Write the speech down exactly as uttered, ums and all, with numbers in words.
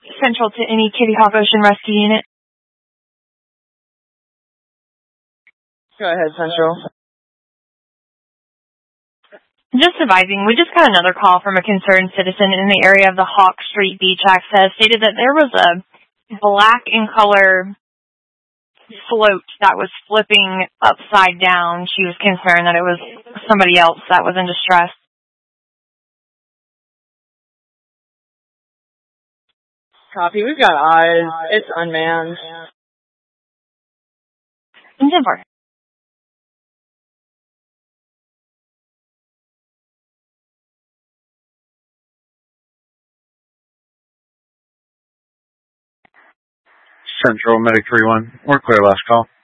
Central to any Kitty Hawk Ocean Rescue Unit. Go ahead, Central. Just advising, we just got another call from a concerned citizen in the area of the Hawk Street Beach access, stated that there was a black in color float that was flipping upside down. She was concerned that it was somebody else that was in distress. Copy, we've got eyes. It's unmanned. Denver. Central, Medic three one. We're clear, last call.